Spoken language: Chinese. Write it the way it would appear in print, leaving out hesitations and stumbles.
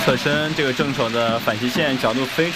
侧身这个正手的反击线角度非常。